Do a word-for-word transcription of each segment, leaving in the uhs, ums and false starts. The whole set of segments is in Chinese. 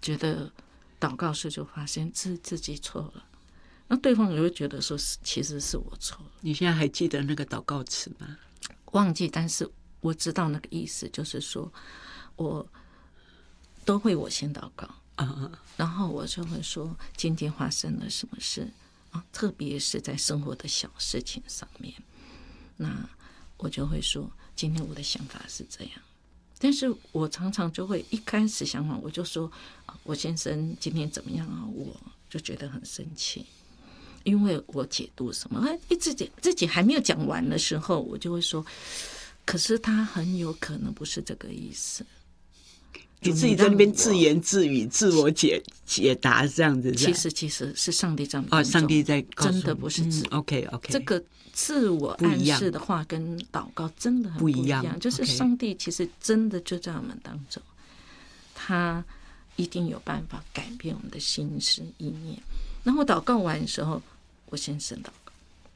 觉得祷告时就发现自自己错了，那对方也会觉得说其实是我错了。 你现在还记得那个祷告词吗？ 忘记，但是我知道那个意思，就是说我都会我先祷告， 嗯， 然后我就会说今天发生了什么事啊，特别是在生活的小事情上面，那我就会说今天我的想法是这样。但是我常常就会一开始想法我就说我先生今天怎么样啊，我就觉得很生气，因为我解读什么，自己自己还没有讲完的时候，我就会说，可是他很有可能不是这个意思。 你自己在那边自言自语、自我解解答这样子。 其实其实是上帝在哦，上帝在告诉你， 真的不是自、 嗯、OK OK。 这个自我暗示的话跟祷告真的很不一样， 不一样就是上帝其实真的就在我们当中，他一定有办法改变我们的心思意念。然后祷告完的时候，我先生祷告。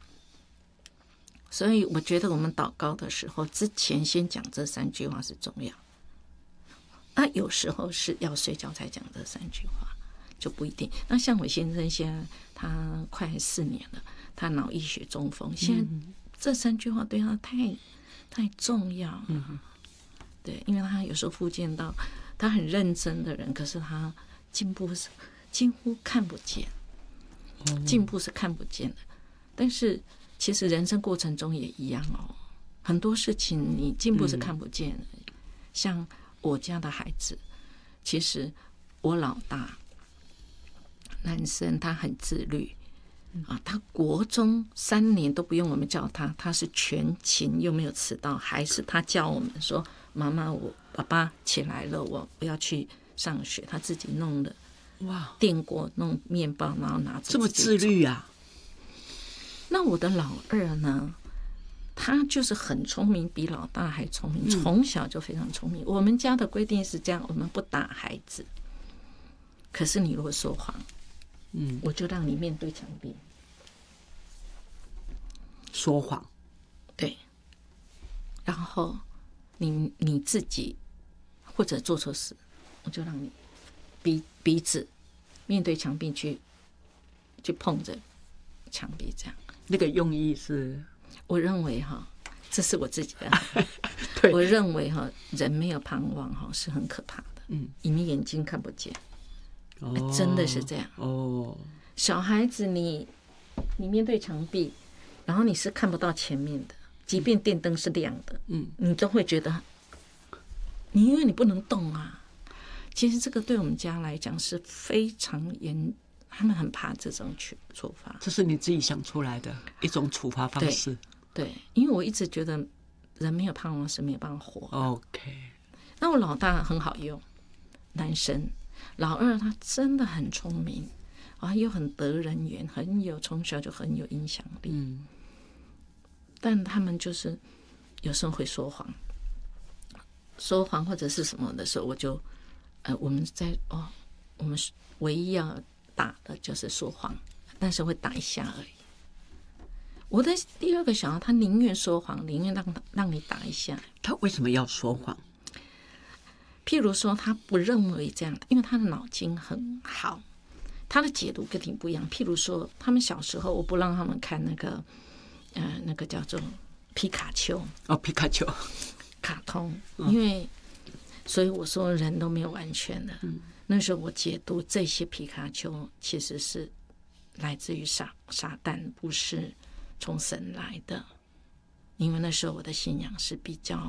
所以我觉得我们祷告的时候，之前先讲这三句话是重要。那有时候是要睡觉才讲这三句话，就不一定。那像我先生现在他快四年了，他脑溢血中风，现在这三句话对他太太重要了。嗯、对，因为他有时候复健到他很认真的人，可是他进步是几乎看不见，进步是看不见的。但是其实人生过程中也一样哦，很多事情你进步是看不见的。嗯、像我家的孩子，其实我老大男生他很自律啊，他国中三年都不用我们叫他，他是全勤又没有迟到，还是他叫我们说妈妈我爸爸起来了，我我要去上学，他自己弄的哇电锅弄面包，然后拿着这么自律啊。 那我的老二呢，他就是很聪明，比老大还聪明，从小就非常聪明。嗯、我们家的规定是这样，我们不打孩子，可是你如果说谎，嗯，我就让你面对墙壁。 说谎， 对，然后你你自己或者做错事，我就让你鼻鼻子面对墙壁去去碰着墙壁，这样。 那个用意是， 我认为哈，这是我自己的。我认为哈，人没有盼望哈是很可怕的。嗯，你眼睛看不见，哦，真的是这样。哦，小孩子你你面对墙壁，然后你是看不到前面的，即便电灯是亮的，嗯，你都会觉得，你因为你不能动啊。其实这个对我们家来讲是非常严。他们很怕这种处罚， 这是你自己想出来的一种处罚方式。 对，对，因为我一直觉得人没有盼望是没有办法活。 OK， 那我老大很好用，男生，老二他真的很聪明啊，又很得人缘，很有从小就很有影响力。嗯，但他们就是有时候会说谎，说谎或者是什么的时候，我就呃，我们在哦，我们唯一要打的就是说谎，但是会打一下而已。我的第二个小孩，他宁愿说谎，宁愿让让你打一下。 他为什么要说谎？ 譬如说，他不认为这样，因为他的脑筋很好，他的解读跟你不一样。譬如说，他们小时候我不让他们看那个，呃，那个叫做皮卡丘哦，皮卡丘卡通，因为所以我说人都没有完全的。嗯，那时候我解读这些皮卡丘其实是来自于撒撒旦，不是从神来的。因为那时候我的信仰是比较，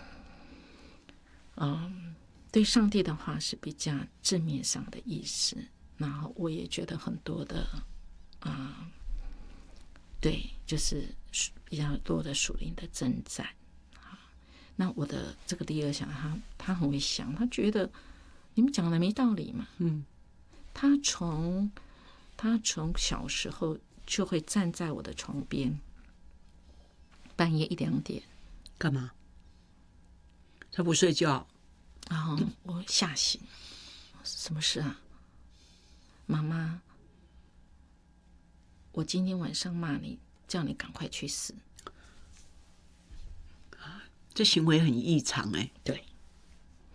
嗯，对上帝的话是比较字面上的意思。然后我也觉得很多的，啊、嗯，对，就是比较多的属灵的征战。那我的这个第二小孩，他他很会想，他觉得你们讲的没道理嘛。嗯，他从他从小时候就会站在我的床边，半夜一两点， 干嘛？他不睡觉， 然后我吓醒，什么事啊？妈妈，我今天晚上骂你，叫你赶快去死。 这行为很异常哎、欸。 对，